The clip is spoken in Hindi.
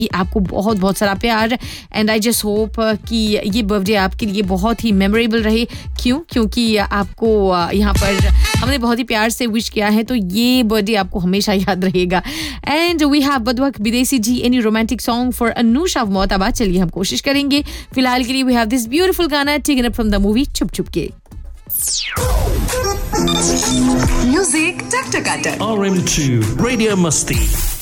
आपको बहुत बहुत सारा प्यार एंड आई जस्ट होप कि ये बर्थडे आपके लिए बहुत ही मेमोरेबल रहे. क्योंकि आपको यहाँ पर हमने बहुत ही प्यार से विश किया है, तो ये बर्थडे आपको हमेशा याद रहेगा. एंड वी हैव बदवक विदेशी जी, any romantic song for Anusha Mohtabad. चलिए हम कोशिश करेंगे. फिलहाल के लिए वी हैव दिस ब्यूटीफुल गाना taken up from the movie चुप चुप के. Music Tak Taka Tak. RM2 Radio Musti.